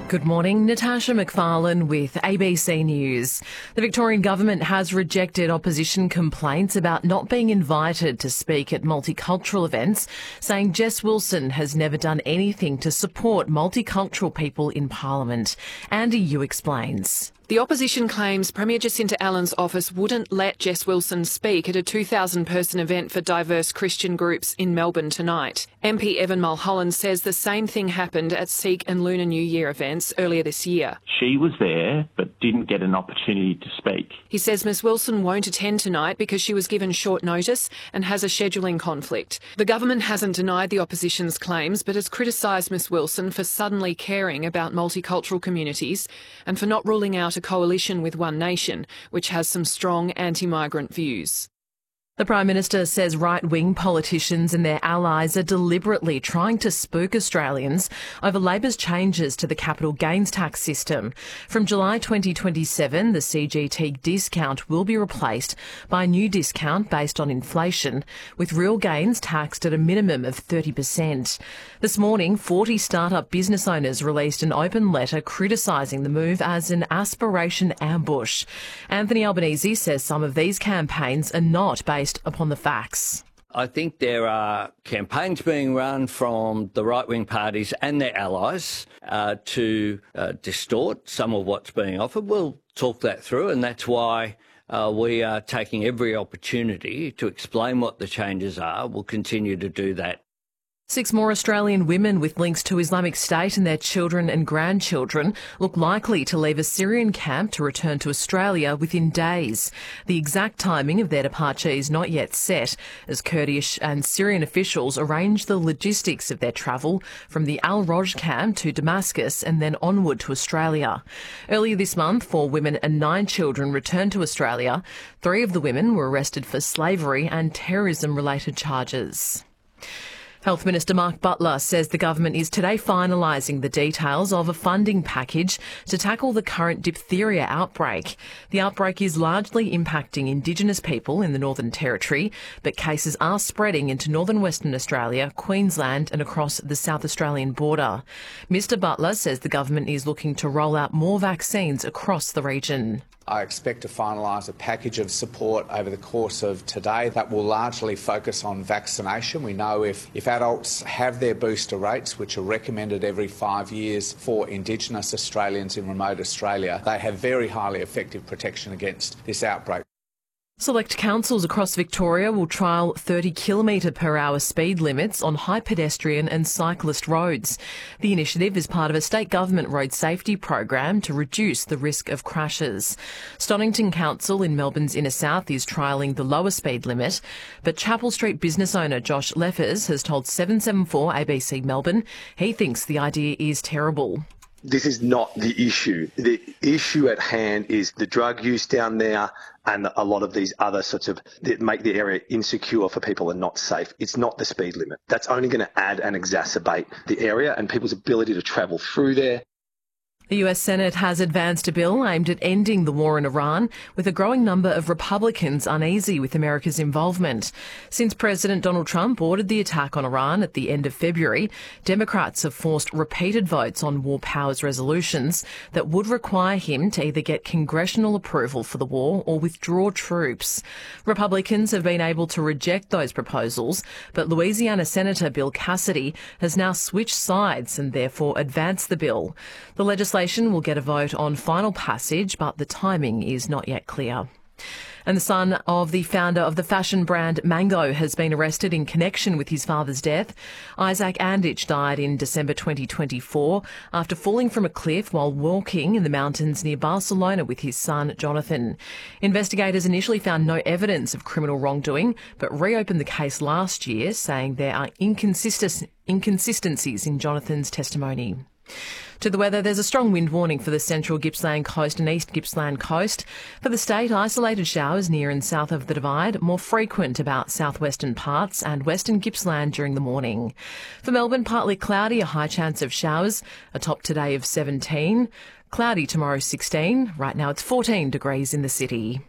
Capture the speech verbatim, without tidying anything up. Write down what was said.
Good morning, Natasha McFarlane with A B C News. The Victorian Government has rejected opposition complaints about not being invited to speak at multicultural events, saying Jess Wilson has never done anything to support multicultural people in Parliament. Andy Yu explains. The opposition claims Premier Jacinta Allen's office wouldn't let Jess Wilson speak at a two thousand person event for diverse Christian groups in Melbourne tonight. M P Evan Mulholland says the same thing happened at Sikh and Lunar New Year events earlier this year. She was there but didn't get an opportunity to speak. He says Miss Wilson won't attend tonight because she was given short notice and has a scheduling conflict. The government hasn't denied the opposition's claims but has criticised Miss Wilson for suddenly caring about multicultural communities and for not ruling out a coalition with One Nation, which has some strong anti-migrant views. The Prime Minister says right-wing politicians and their allies are deliberately trying to spook Australians over Labor's changes to the capital gains tax system. From July twenty twenty-seven, the C G T discount will be replaced by a new discount based on inflation, with real gains taxed at a minimum of thirty percent. This morning, forty start-up business owners released an open letter criticising the move as an aspiration ambush. Anthony Albanese says some of these campaigns are not based upon the facts. I think there are campaigns being run from the right-wing parties and their allies uh, to uh, distort some of what's being offered. We'll talk that through, and that's why uh, we are taking every opportunity to explain what the changes are. We'll continue to do that. Six more Australian women with links to Islamic State and their children and grandchildren look likely to leave a Syrian camp to return to Australia within days. The exact timing of their departure is not yet set, as Kurdish and Syrian officials arrange the logistics of their travel from the Al-Roj camp to Damascus and then onward to Australia. Earlier this month, four women and nine children returned to Australia. Three of the women were arrested for slavery and terrorism-related charges. Health Minister Mark Butler says the government is today finalising the details of a funding package to tackle the current diphtheria outbreak. The outbreak is largely impacting Indigenous people in the Northern Territory, but cases are spreading into northern Western Australia, Queensland and across the South Australian border. Mister Butler says the government is looking to roll out more vaccines across the region. I expect to finalise a package of support over the course of today that will largely focus on vaccination. We know if, if adults have their booster rates, which are recommended every five years for Indigenous Australians in remote Australia, they have very highly effective protection against this outbreak. Select councils across Victoria will trial thirty kilometre per hour speed limits on high pedestrian and cyclist roads. The initiative is part of a state government road safety program to reduce the risk of crashes. Stonington Council in Melbourne's inner south is trialling the lower speed limit, but Chapel Street business owner Josh Leffers has told seven seven four A B C Melbourne he thinks the idea is terrible. This is not the issue. The issue at hand is the drug use down there and a lot of these other sorts of that make the area insecure for people and not safe. It's not the speed limit. That's only going to add and exacerbate the area and people's ability to travel through there. The U S Senate has advanced a bill aimed at ending the war in Iran, with a growing number of Republicans uneasy with America's involvement. Since President Donald Trump ordered the attack on Iran at the end of February, Democrats have forced repeated votes on war powers resolutions that would require him to either get congressional approval for the war or withdraw troops. Republicans have been able to reject those proposals, but Louisiana Senator Bill Cassidy has now switched sides and therefore advanced the bill. The legislation will get a vote on final passage, but the timing is not yet clear. And the son of the founder of the fashion brand Mango has been arrested in connection with his father's death. Isaac Anditch died in December twenty twenty-four after falling from a cliff while walking in the mountains near Barcelona with his son Jonathan. Investigators initially found no evidence of criminal wrongdoing, but reopened the case last year, saying there are inconsistent inconsistencies in Jonathan's testimony. To the weather, there's a strong wind warning for the central Gippsland coast and east Gippsland coast. For the state, isolated showers near and south of the Divide, more frequent about southwestern parts and western Gippsland during the morning. For Melbourne, partly cloudy, a high chance of showers, a top today of seventeen. Cloudy tomorrow, sixteen. Right now it's fourteen degrees in the city.